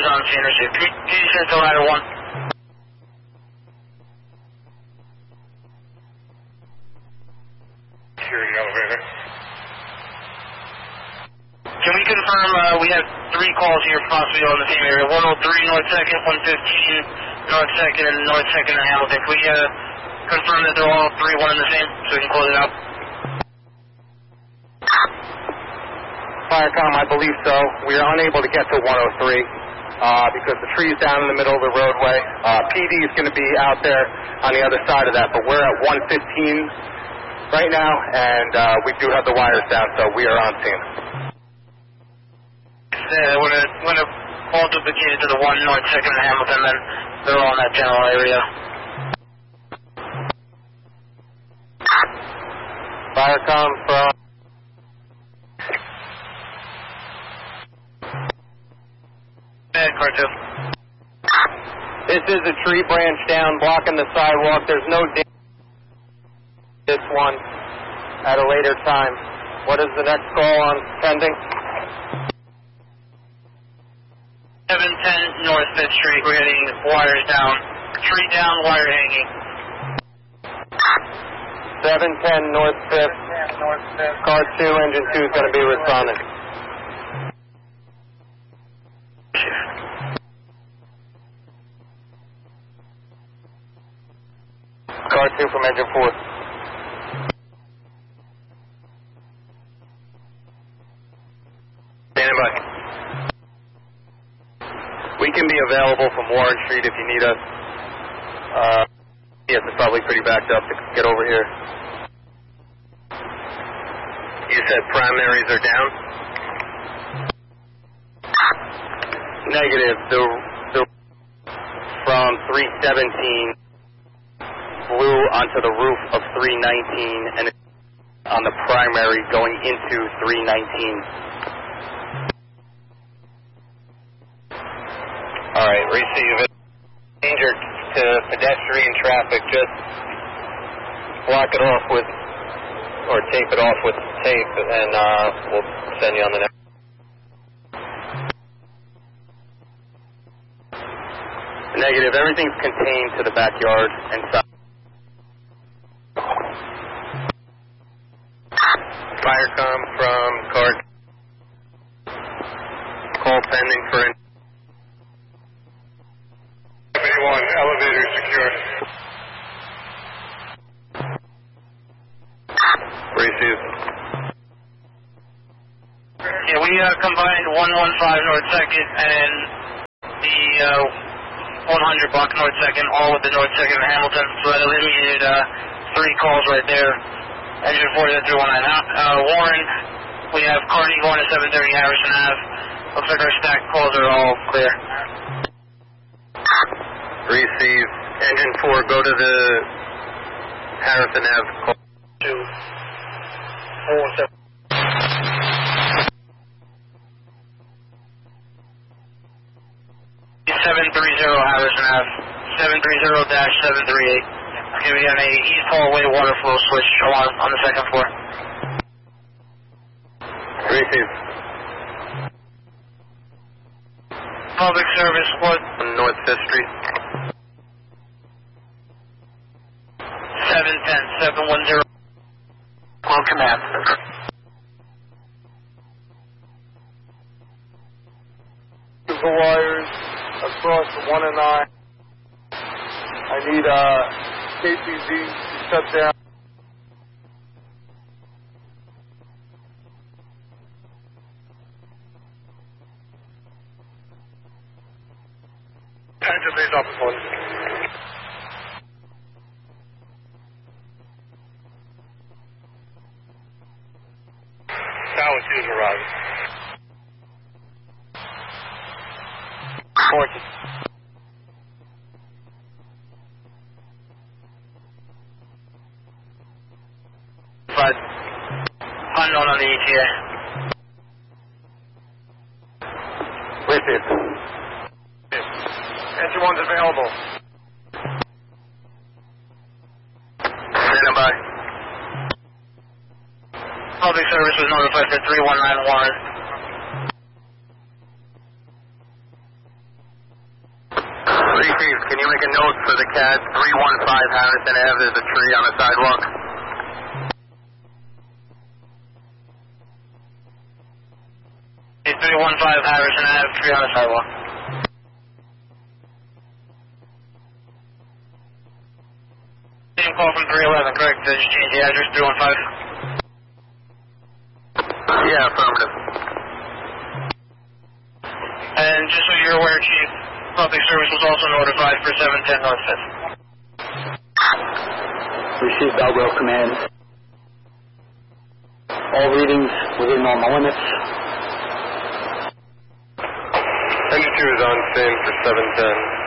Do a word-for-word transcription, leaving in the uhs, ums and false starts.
is on scene received. Can you, can you send to ladder one? Security elevator. Can we confirm uh, we have three calls here possibly on the same area? one oh three North second, one fifteen North second, and North second and Hamilton. Can we uh, confirm that they're all three one and the same so we can close it out? Firecom, I believe so. We are unable to get to one oh three uh, because the tree's down in the middle of the roadway. Uh, P D is going to be out there on the other side of that, but we're at one fifteen right now, and uh, we do have the wires down, so we are on scene. Yeah, when it, when it all duplicated to the one North second and Hamilton, then they're all in that general area. Firecom from... Bad car two. This is a tree branch down blocking the sidewalk. There's no damage to this one at a later time. What is the next call on pending? seven ten North fifth Street. We're getting wires down. Tree down, wire hanging. seven ten North fifth. Car two, engine two is going to be responding. Car two from engine four. Standing by. We can be available from Warren Street if you need us. Uh, yes, it's probably pretty backed up to get over here. You said primaries are down? Negative. The, the from three seventeen flew onto the roof of three nineteen and it's on the primary going into three nineteen. All right, receive it. Danger to pedestrian traffic. Just block it off with, or tape it off with tape, and uh, we'll send you on the next. Negative. Everything's contained to the backyard and side. Firecom from car. Call pending for. one, elevator secure. Receive. Yeah, we uh, combined one one five North second and the uh, one hundred block North second, all with the North second and Hamilton, so that eliminated uh, three calls right there. Engine four to three one nine. Uh, Warren, we have Carney going to seven thirty Harrison Ave. Looks like our stack calls are all clear. Receive. Engine four, go to the Harrison Ave. Call. Two, four, seven. seven three zero Harrison Ave. seven three zero dash seven three eight. Okay, we got a east hallway water flow switch on, on the second floor. Receive. Public service, what? On North fifth Street. seven ten seven one zero. Well, command. The wires across the one and nine. I need uh, K P Z to shut down. Engine base off the phone. Tower two is arriving. Fortune. But unknown on the E T A. Receive. Engine one's available. Standing by. Public service was notified for three one nine Warren. Three Chief, can you make a note for the C A D three one five Harrison Avenue? There's a tree on the sidewalk. three one five Harrison Avenue, tree on the sidewalk. Same call from three eleven, correct? Did you change the address, three one five? Yeah, affirmative. And just so you're aware, Chief, public service was also notified for seven ten North fifth. Received Belgrove Command. All readings within normal limits. Engine two is on scene for seven ten.